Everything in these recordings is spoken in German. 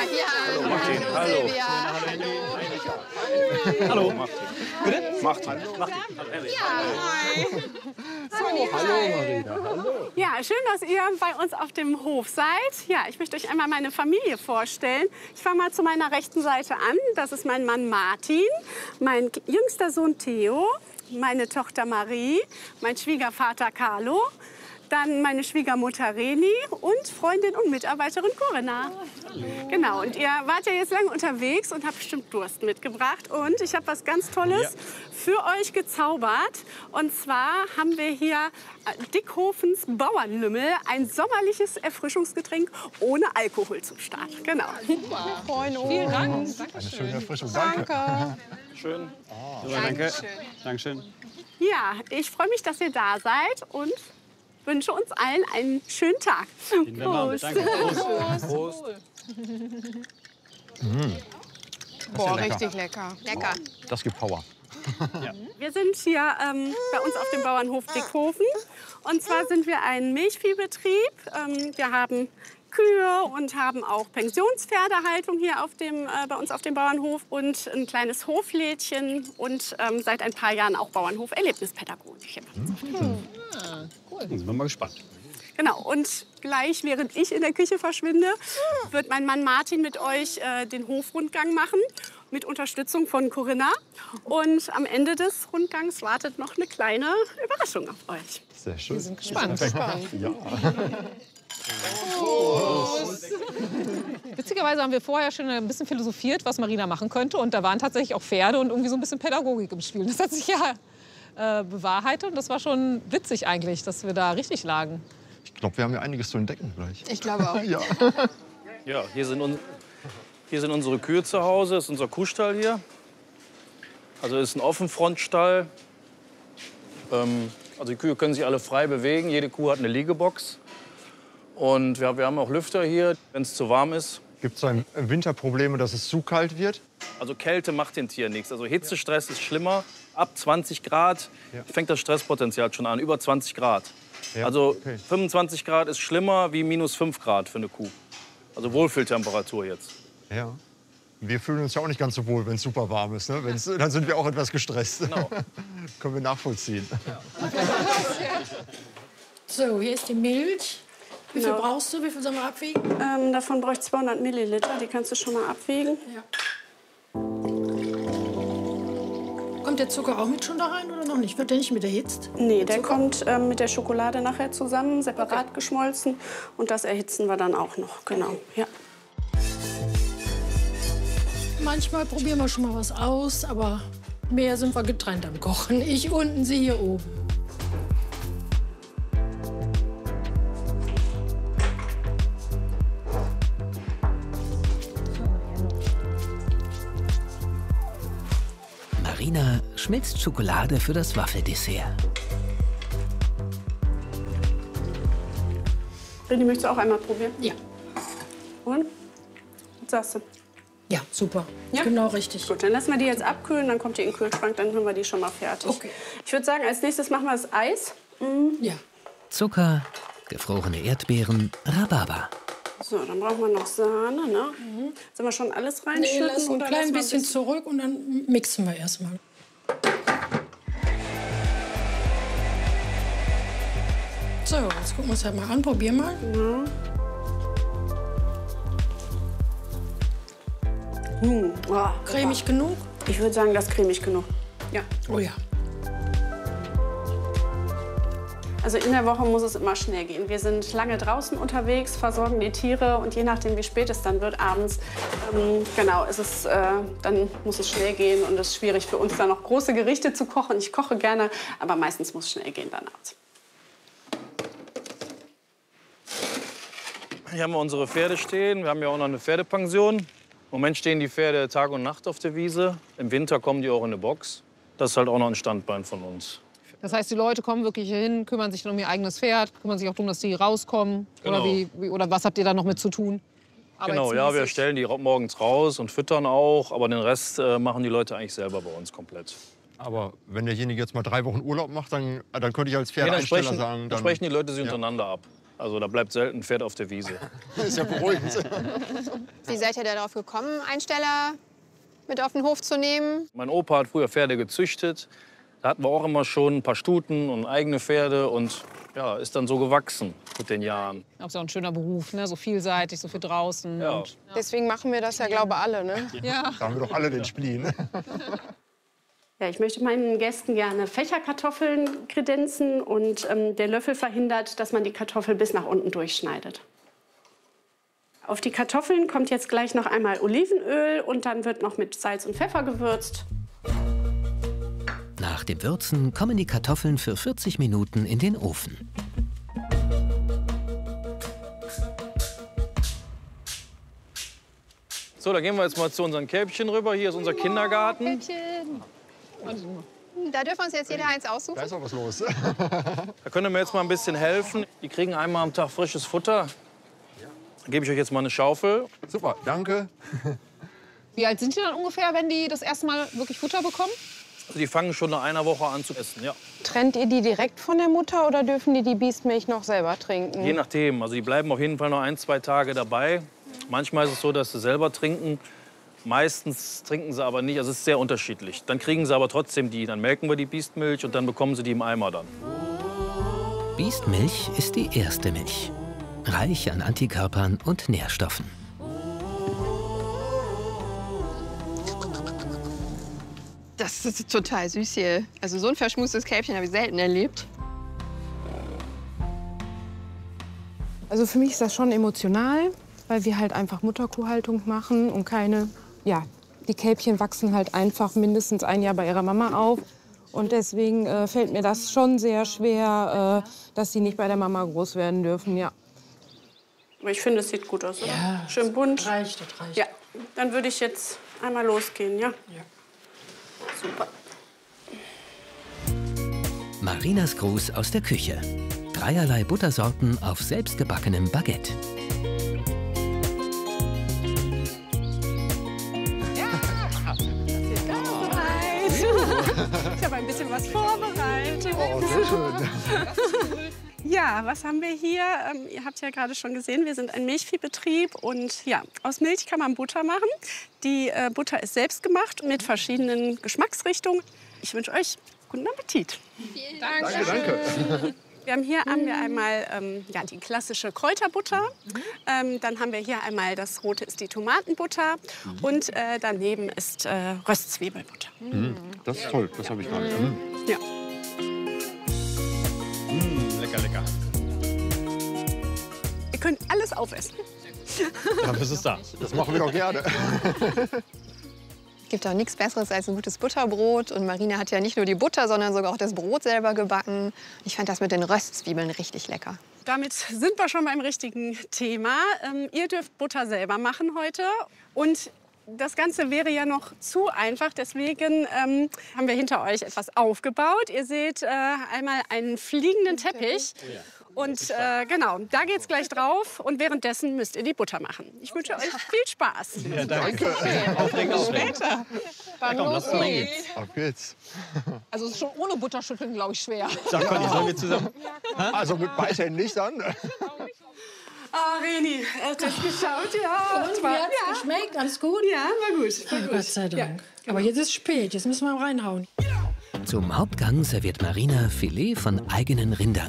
Hallo Martin. Hallo. Hallo Martin. Bitte? Martin. Hallo Marina. Hallo. Ja, schön, dass ihr bei uns auf dem Hof seid. Ja, ich möchte euch einmal meine Familie vorstellen. Ich fange mal zu meiner rechten Seite an. Das ist mein Mann Martin, mein jüngster Sohn Theo, meine Tochter Marie, mein Schwiegervater Carlo, dann meine Schwiegermutter Reni und Freundin und Mitarbeiterin Corinna. Genau, und ihr wart ja jetzt lange unterwegs und habt bestimmt Durst mitgebracht. Und ich habe was ganz Tolles für euch gezaubert. Und zwar haben wir hier Dickhofens Bauernlümmel, ein sommerliches Erfrischungsgetränk ohne Alkohol zum Start. Genau. Super. Vielen Dank. Eine schöne Erfrischung. Danke. Schön. Danke. Dankeschön. Ja, ich freue mich, dass ihr da seid und wünsche uns allen einen schönen Tag. Prost. Danke. Prost. Boah, richtig lecker. Lecker. Das gibt Power. Wir sind hier bei uns auf dem Bauernhof Dickhofen. Und zwar sind wir ein Milchviehbetrieb. Wir haben Kühe und haben auch Pensionspferdehaltung hier bei uns auf dem Bauernhof und ein kleines Hoflädchen und seit ein paar Jahren auch Bauernhof Erlebnispädagogik. Cool. Sind wir mal gespannt. Genau, und gleich, während ich in der Küche verschwinde, wird mein Mann Martin mit euch den Hofrundgang machen, mit Unterstützung von Corinna. Und am Ende des Rundgangs wartet noch eine kleine Überraschung auf euch. Sehr schön. Wir sind gespannt. Ja. Witzigerweise haben wir vorher schon ein bisschen philosophiert, was Marina machen könnte. Und da waren tatsächlich auch Pferde und irgendwie so ein bisschen Pädagogik im Spiel. Das hat sich ja bewahrheitet. Und das war schon witzig eigentlich, dass wir da richtig lagen. Ich glaube, wir haben ja einiges zu entdecken gleich. Ich glaube auch. Ja. Ja, hier sind unsere Kühe zu Hause. Das ist unser Kuhstall hier. Also das ist ein Offenfrontstall. Also die Kühe können sich alle frei bewegen. Jede Kuh hat eine Liegebox. Und wir haben auch Lüfter hier, wenn es zu warm ist. Gibt es im Winter Probleme, dass es zu kalt wird? Also Kälte macht den Tieren nichts. Also Hitzestress ist schlimmer. Ab 20 Grad fängt das Stresspotenzial schon an. Über 20 Grad. Ja, Also okay. 25 Grad ist schlimmer wie minus 5 Grad für eine Kuh. Also Wohlfühltemperatur jetzt. Ja. Wir fühlen uns ja auch nicht ganz so wohl, wenn es super warm ist. Ne? Dann sind wir auch etwas gestresst. Genau. Können wir nachvollziehen. So, hier ist die Milch. Wie viel Genau. brauchst du? Wie viel sollen wir abwiegen? Davon brauche ich 200 Milliliter, die kannst du schon mal abwiegen. Ja. Kommt der Zucker auch mit schon da rein oder noch nicht? Wird der nicht mit erhitzt? Nee, der kommt mit der Schokolade nachher zusammen, separat geschmolzen. Und das erhitzen wir dann auch noch, genau. Ja. Manchmal probieren wir schon mal was aus, aber mehr sind wir getrennt am Kochen. Ich unten, sie hier oben. Marina schmilzt Schokolade für das Waffeldessert. Reni, möchtest du auch einmal probieren? Ja. Und? Was sagst du? Ja, super. Ja? Genau richtig. Gut, dann lassen wir die jetzt abkühlen, dann kommt die in den Kühlschrank, dann haben wir die schon mal fertig. Okay. Ich würde sagen, als nächstes machen wir das Eis. Ja. Zucker, gefrorene Erdbeeren, Rhabarber. So, dann brauchen wir noch Sahne, ne? Sollen wir schon alles Nee, reinschütten? lass ein oder klein lassen wir bisschen zurück und dann mixen wir erstmal. So, jetzt gucken wir uns halt mal an. Probier mal. Oh, Cremig genug? ich würde sagen, das ist cremig genug. Ja. Oh ja. Also in der Woche muss es immer schnell gehen. Wir sind lange draußen unterwegs, versorgen die Tiere und je nachdem, wie spät es dann wird abends, dann muss es schnell gehen und es ist schwierig für uns, da noch große Gerichte zu kochen. Ich koche gerne, aber meistens muss es schnell gehen dann abends. Hier haben wir unsere Pferde stehen. Wir haben ja auch noch eine Pferdepension. Im Moment stehen die Pferde Tag und Nacht auf der Wiese. Im Winter kommen die auch in eine Box. Das ist halt auch noch ein Standbein von uns. Das heißt, die Leute kommen wirklich hier hin, kümmern sich dann um ihr eigenes Pferd, kümmern sich auch darum, dass die rauskommen. Genau. Oder was habt ihr da noch mit zu tun? Genau, ja, wir stellen die morgens raus und füttern auch. Aber den Rest machen die Leute eigentlich selber bei uns komplett. Aber wenn derjenige jetzt mal 3 Wochen Urlaub macht, dann könnte ich als Nee, dann Pferdeeinsteller sprechen, sagen... dann sprechen die Leute sich untereinander ab. Also da bleibt selten ein Pferd auf der Wiese. Ist ja beruhigend. Wie seid ihr darauf gekommen, Einsteller mit auf den Hof zu nehmen? Mein Opa hat früher Pferde gezüchtet. Da hatten wir auch immer schon ein paar Stuten und eigene Pferde. Und ja, ist dann so gewachsen mit den Jahren. Das ist auch ein schöner Beruf, ne? So vielseitig, so viel draußen. Ja. Und Deswegen machen wir das ja, glaube ich, alle, ne? ja. Da haben wir doch alle den Spleen. Ja, ich möchte meinen Gästen gerne Fächerkartoffeln kredenzen und der Löffel verhindert, dass man die Kartoffel bis nach unten durchschneidet. Auf die Kartoffeln kommt jetzt gleich noch einmal Olivenöl und dann wird noch mit Salz und Pfeffer gewürzt. Nach dem Würzen kommen die Kartoffeln für 40 Minuten in den Ofen. So, da gehen wir jetzt mal zu unseren Kälbchen rüber. Hier ist unser Kindergarten. Da dürfen wir uns jetzt jeder eins aussuchen. Da ist auch was los. Da könnt ihr mir jetzt mal ein bisschen helfen. Die kriegen einmal am Tag frisches Futter. Da gebe ich euch jetzt mal eine Schaufel. Super, danke. Wie alt sind die dann ungefähr, wenn die das erste Mal wirklich Futter bekommen? Also die fangen schon nach einer Woche an zu essen, ja. Trennt ihr die direkt von der Mutter oder dürfen die Biestmilch noch selber trinken? Je nachdem. Also die bleiben auf jeden Fall noch 1, 2 Tage dabei. Manchmal ist es so, dass sie selber trinken. Meistens trinken sie aber nicht. Also es ist sehr unterschiedlich. Dann kriegen sie aber trotzdem die. Dann melken wir die Biestmilch und dann bekommen sie die im Eimer dann. Biestmilch ist die erste Milch. Reich an Antikörpern und Nährstoffen. Das ist total süß hier. Also so ein verschmustes Kälbchen habe ich selten erlebt. Also für mich ist das schon emotional, weil wir halt einfach Mutterkuhhaltung machen und keine, ja, die Kälbchen wachsen halt einfach mindestens ein Jahr bei ihrer Mama auf. Und deswegen fällt mir das schon sehr schwer, dass sie nicht bei der Mama groß werden dürfen, ja. Aber ich finde, es sieht gut aus, oder? Ja, Schön bunt. Das reicht. Ja, dann würde ich jetzt einmal losgehen, ja? Ja. Super. Marinas Gruß aus der Küche. 3 Buttersorten auf selbstgebackenem Baguette. Ich habe ein bisschen was vorbereitet. Oh, sehr schön. Ja, was haben wir hier? Ihr habt ja gerade schon gesehen, wir sind ein Milchviehbetrieb und ja, aus Milch kann man Butter machen. Die Butter ist selbst gemacht mit verschiedenen Geschmacksrichtungen. Ich wünsche euch guten Appetit. Vielen Dank. Danke, danke. Hier haben wir einmal ja, die klassische Kräuterbutter. Dann haben wir hier einmal, das rote ist die Tomatenbutter. Und daneben ist Röstzwiebelbutter. Das ist toll, das habe ich gerade. Ja. Lecker, lecker. Ihr könnt alles aufessen. Dafür ist es da. Das machen wir doch gerne. Gibt auch nichts Besseres als ein gutes Butterbrot. Und Marina hat ja nicht nur die Butter, sondern sogar auch das Brot selber gebacken. Ich fand das mit den Röstzwiebeln richtig lecker. Damit sind wir schon beim richtigen Thema. Ihr dürft Butter selber machen heute. Und das Ganze wäre ja noch zu einfach. Deswegen haben wir hinter euch etwas aufgebaut. Ihr seht einmal einen fliegenden Teppich. Und genau, da geht's gleich drauf. Und währenddessen müsst ihr die Butter machen. Ich wünsche euch viel Spaß. Ja, danke. Aufregend, aufregend. Später. Ja, komm, lass uns mal gehen. Auf geht's. Also es ist schon ohne Butterschütteln, glaube ich, schwer. Sag Conny, sollen wir zusammen? Also mit beidhändig dann. Ah, Reni, hast du es geschaut? Ja. Und wie hat's geschmeckt? Alles gut? Ja, war gut. War gut. Gott sei Dank. Aber jetzt ist spät, jetzt müssen wir reinhauen. Zum Hauptgang serviert Marina Filet von eigenen Rindern.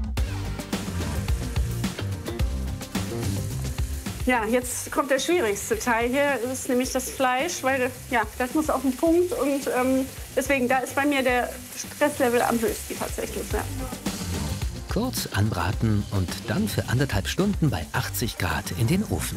Ja, jetzt kommt der schwierigste Teil hier. Das ist nämlich das Fleisch, weil ja, das muss auf den Punkt. Und deswegen, da ist bei mir der Stresslevel am höchsten tatsächlich. Ja. Kurz anbraten und dann für 1,5 Stunden bei 80 Grad in den Ofen.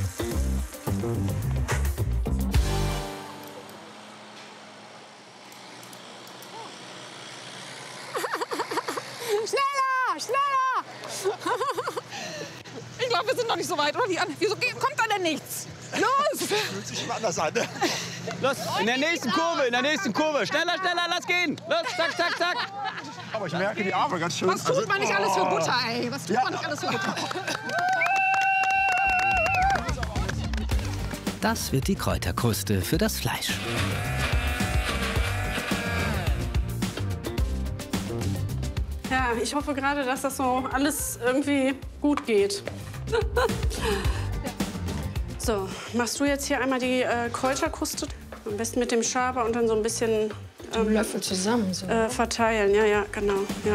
Schneller, schneller! Ich glaube, wir sind noch nicht so weit, oder? Wieso kommt da denn nichts? Los! Fühlt sich immer anders an. Los, in der nächsten Kurve, in der nächsten Kurve. Schneller, schneller, lass gehen. Los, zack, zack, zack. Aber ich merke die Arme ganz schön. Was tut man nicht alles für Butter, ey? Was tut Ja. man nicht alles für Butter? Das wird die Kräuterkruste für das Fleisch. Ja, ich hoffe gerade, dass das so alles irgendwie gut geht. So, machst du jetzt hier einmal die Kräuterkruste? Am besten mit dem Schaber und dann so ein bisschen Löffel zusammen. So. Verteilen. Ja, ja, genau. Ja.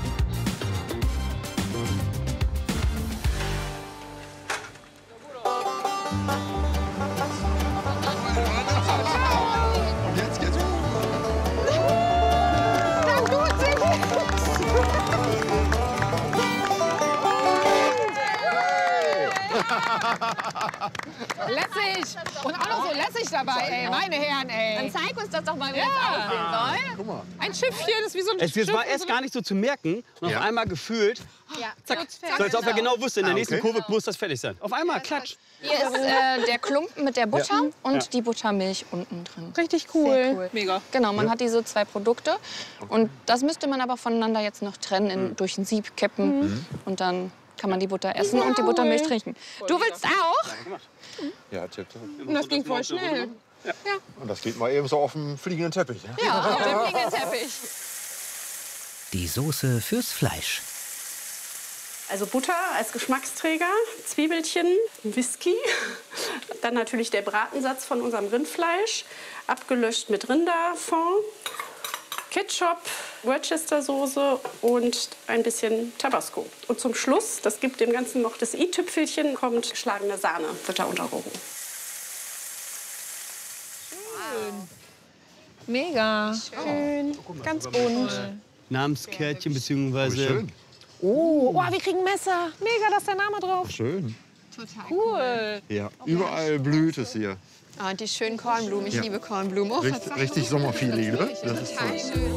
Lässig! Und auch noch so lässig dabei, ey. Meine Herren, ey. Dann zeig uns das doch mal, wie das aussehen soll. Guck mal. Ein Schiffchen, das ist wie so ein Es war erst gar nicht so zu merken und auf einmal gefühlt, zack, so als ob er genau wusste, in der nächsten Kurve muss das fertig sein. Auf einmal, klatsch. Hier ist der Klumpen mit der Butter und die Buttermilch unten drin. Richtig cool. Sehr cool. Mega. Genau, man hat diese zwei Produkte. Und das müsste man aber voneinander jetzt noch trennen, durch ein Sieb kippen. Und dann kann man die Butter essen und die Buttermilch trinken. Du willst auch? Ja, tipp. Und das ging voll schnell. Und das geht mal eben so auf dem fliegenden Teppich. Ne? Ja, auf dem fliegenden Teppich. Die Soße fürs Fleisch. Also Butter als Geschmacksträger, Zwiebelchen, Whisky, dann natürlich der Bratensatz von unserem Rindfleisch, abgelöscht mit Rinderfond, Ketchup, Worcestersoße und ein bisschen Tabasco. Und zum Schluss, das gibt dem Ganzen noch das i-Tüpfelchen, kommt geschlagene Sahne, wird da untergehoben. Mega. Schön, ganz bunt. Namenskärtchen beziehungsweise. Schön. Oh, wir kriegen ein Messer. Mega, da ist der Name drauf. Schön. Total Cool. Ja, überall blüht es hier. Ah, und die schönen Kornblumen. Ich liebe Kornblumen. Oh, Richtig Sommerfeeling, ne? Das ist total toll. schön.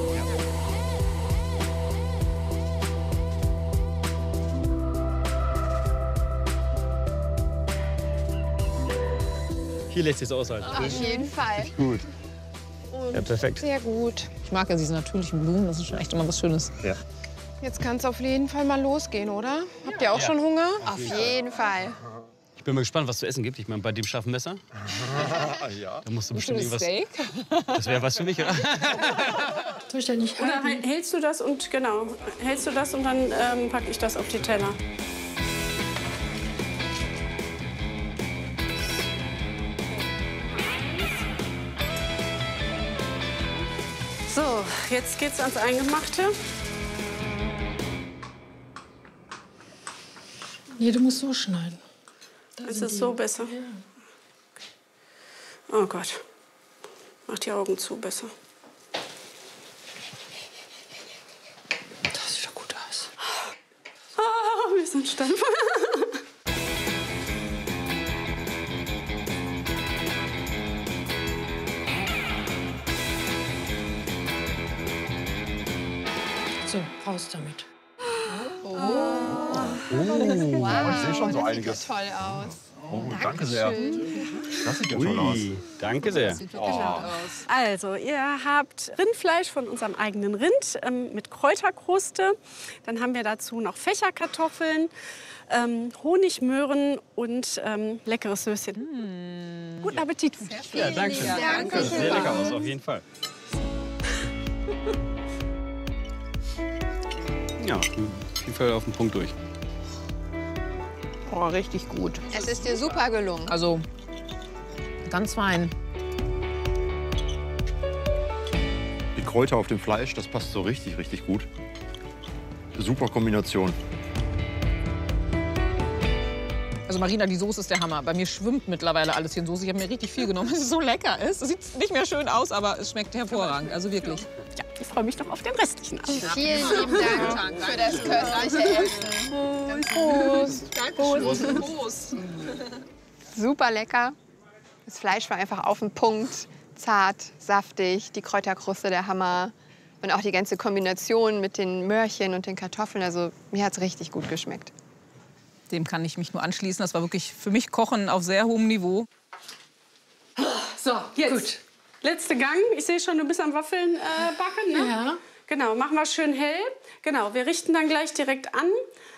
Hier lässt sich aushalten. Auf jeden Fall. Gut. Ja, perfekt. Sehr gut. Ich mag ja diese natürlichen Blumen, das ist schon echt immer was Schönes. Ja. Jetzt kann es auf jeden Fall mal losgehen, oder? Habt ihr auch schon Hunger? Auf jeden Fall. Ich bin mal gespannt, was es zu essen gibt. Ich meine, bei dem scharfen Messer, Ja. da musst du bestimmt irgendwas. Steak? Das wäre was für mich, oder? Soll ich da nicht Oder halten? hältst du das und dann packe ich das auf die Teller. So, jetzt geht's ans Eingemachte. Nee, du musst so schneiden. Ist es so besser? Oh Gott. Mach die Augen zu, besser. Das sieht doch gut aus. Ah, wir sind steif. So, raus damit. Wow, ich sehe schon so einiges. Sieht toll aus. Oh, danke sehr. Das sieht ja toll aus. Ui, danke sehr. Also, ihr habt Rindfleisch von unserem eigenen Rind mit Kräuterkruste. Dann haben wir dazu noch Fächerkartoffeln, Honigmöhren und leckeres Söschen. Guten Appetit. Ja, danke schön. Danke. Sieht sehr lecker aus, auf jeden Fall. Ja, auf jeden Fall auf den Punkt durch. Oh, richtig gut. Es ist dir super gelungen. Also, ganz fein. Die Kräuter auf dem Fleisch, das passt so richtig gut. Super Kombination. Also Marina, die Soße ist der Hammer. Bei mir schwimmt mittlerweile alles hier in Soße. Ich habe mir richtig viel genommen, weil es so lecker ist. Es sieht nicht mehr schön aus, aber es schmeckt hervorragend. Also wirklich. Ja, ich freue mich noch auf den restlichen Abend. Vielen lieben Dank für das köstliche Essen. Prost. Prost. Super lecker. Das Fleisch war einfach auf den Punkt. Zart, saftig, die Kräuterkruste der Hammer. Und auch die ganze Kombination mit den Möhrchen und den Kartoffeln. Also mir hat es richtig gut geschmeckt. Dem kann ich mich nur anschließen. Das war wirklich für mich Kochen auf sehr hohem Niveau. So, jetzt. Gut. Letzter Gang. Ich sehe schon, du bist am Waffeln backen, ne? Ja. Genau, machen wir schön hell. Genau, wir richten dann gleich direkt an.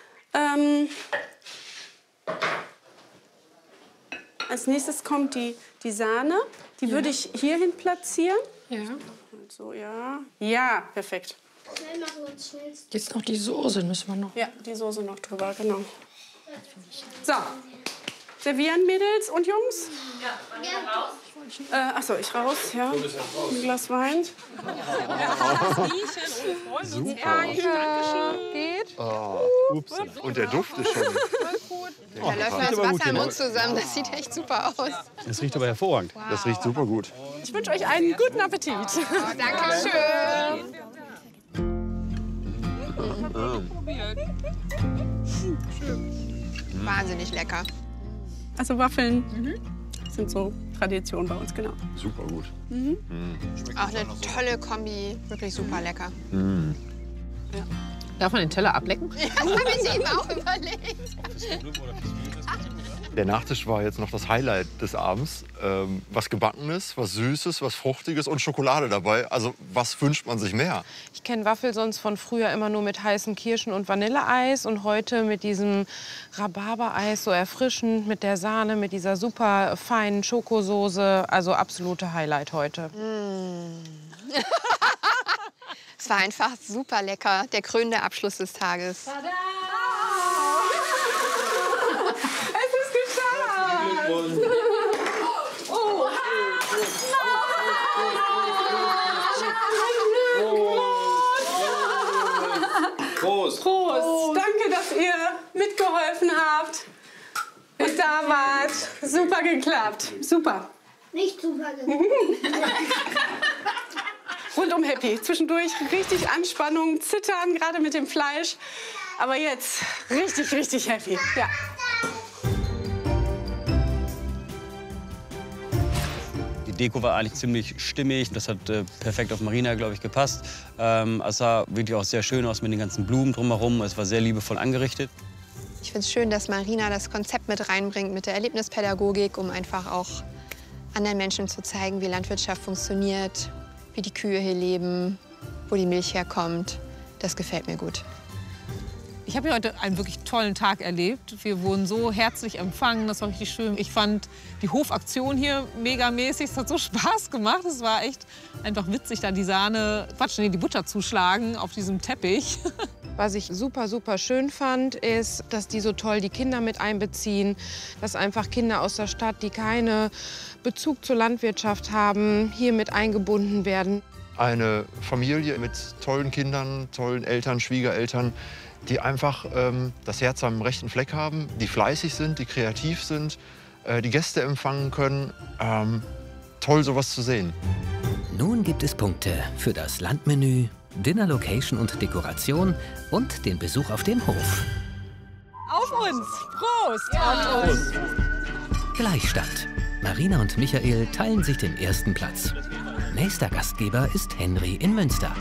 Als nächstes kommt die Sahne. Die würde ich hierhin platzieren. Ja. So, ja. Ja, perfekt. Jetzt noch die Soße müssen wir noch. Ja, die Soße noch drüber, genau. So, servieren Mädels und Jungs? Ja, achso, ich raus, ja. Ein Glas Wein. Super. Geht. Ups. Und der Duft ist schon... Da läuft mir das Wasser im Mund zusammen. Das sieht echt super aus. Das riecht aber hervorragend. Wow. Das riecht super gut. Ich wünsche euch einen guten Appetit. Oh, Dankeschön. Wahnsinnig lecker. Also Waffeln sind so Tradition bei uns, genau. Super gut. Auch eine tolle Kombi. Wirklich super lecker. Darf man den Teller ablecken? Ja, das habe ich eben auch überlegt. Der Nachtisch war jetzt noch das Highlight des Abends. Was Gebackenes, was Süßes, was Fruchtiges und Schokolade dabei. Also was wünscht man sich mehr? Ich kenne Waffel sonst von früher immer nur mit heißen Kirschen- und Vanilleeis und heute mit diesem Rhabarbereis, so erfrischend, mit der Sahne, mit dieser super feinen Schokosoße. Also absolute Highlight heute. Es war einfach super lecker. Der krönende Abschluss des Tages. Tada! Es ist geschafft! Prost! Prost! Danke, dass ihr mitgeholfen habt. Bis da wart. Super geklappt. Super. Nicht super geklappt. Rundum happy. Zwischendurch richtig Anspannung, Zittern, gerade mit dem Fleisch. Aber jetzt richtig, richtig happy. Ja. Die Deko war eigentlich ziemlich stimmig. Das hat perfekt auf Marina, glaube ich, gepasst. Es sah wirklich auch sehr schön aus mit den ganzen Blumen drumherum. Es war sehr liebevoll angerichtet. Ich finde es schön, dass Marina das Konzept mit reinbringt mit der Erlebnispädagogik, um einfach auch anderen Menschen zu zeigen, wie Landwirtschaft funktioniert, wie die Kühe hier leben, wo die Milch herkommt. Das gefällt mir gut. Ich habe hier heute einen wirklich tollen Tag erlebt. Wir wurden so herzlich empfangen, das war richtig schön. Ich fand die Hofaktion hier megamäßig, es hat so Spaß gemacht. Es war echt einfach witzig, da die die Butter zuschlagen auf diesem Teppich. Was ich super, super schön fand, ist, dass die so toll die Kinder mit einbeziehen. Dass einfach Kinder aus der Stadt, die keinen Bezug zur Landwirtschaft haben, hier mit eingebunden werden. Eine Familie mit tollen Kindern, tollen Eltern, Schwiegereltern, die einfach das Herz am rechten Fleck haben, die fleißig sind, die kreativ sind, die Gäste empfangen können. Toll, sowas zu sehen. Nun gibt es Punkte für das Landmenü, Dinner-Location und Dekoration und den Besuch auf dem Hof. Auf uns! Prost! Auf uns! Gleichstand. Marina und Michael teilen sich den ersten Platz. Nächster Gastgeber ist Henry in Münster.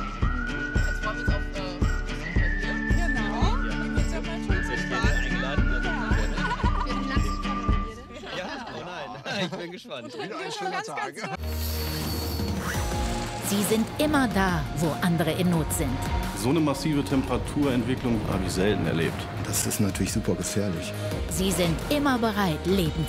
Ich bin gespannt. Wieder ein schöner Tag. Sie sind immer da, wo andere in Not sind. So eine massive Temperaturentwicklung habe ich selten erlebt. Das ist natürlich super gefährlich. Sie sind immer bereit, Leben